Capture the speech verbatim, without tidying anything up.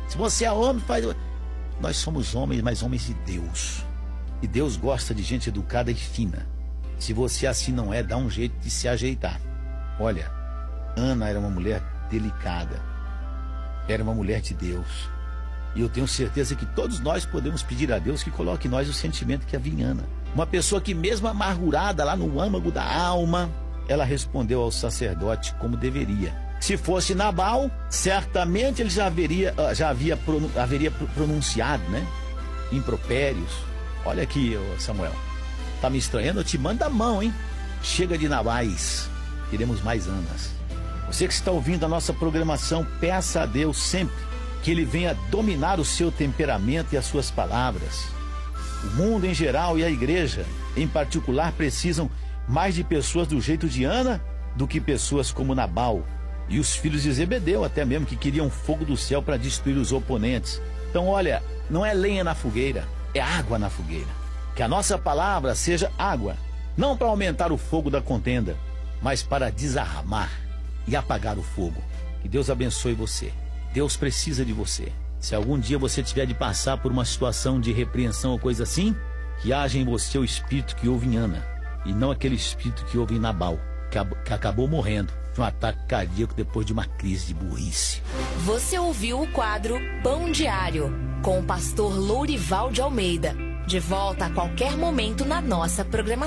Se você é homem, faz... Nós somos homens, mas homens de Deus. E Deus gosta de gente educada e fina. Se você assim não é, dá um jeito de se ajeitar. Olha, Ana era uma mulher delicada. Era uma mulher de Deus. E eu tenho certeza que todos nós podemos pedir a Deus que coloque em nós o sentimento que havia em Ana. Uma pessoa que mesmo amargurada lá no âmago da alma, ela respondeu ao sacerdote como deveria. Se fosse Nabal, certamente ele já haveria, já havia, haveria pronunciado, né? Impropérios. Olha aqui, Samuel. Tá me estranhando? Eu te mando a mão, hein? Chega de Nabais. Queremos mais Anas. Você que está ouvindo a nossa programação, peça a Deus sempre que Ele venha dominar o seu temperamento e as suas palavras. O mundo em geral e a igreja em particular precisam mais de pessoas do jeito de Ana do que pessoas como Nabal e os filhos de Zebedeu, até mesmo, que queriam fogo do céu para destruir os oponentes. Então, olha, não é lenha na fogueira, é água na fogueira. Que a nossa palavra seja água, não para aumentar o fogo da contenda, mas para desarmar e apagar o fogo. Que Deus abençoe você. Deus precisa de você. Se algum dia você tiver de passar por uma situação de repreensão ou coisa assim, que haja em você o espírito que houve em Ana, e não aquele espírito que houve em Nabal, que, que acabou morrendo de um ataque cardíaco depois de uma crise de burrice. Você ouviu o quadro Pão Diário, com o pastor Lourival de Almeida. De volta a qualquer momento na nossa programação.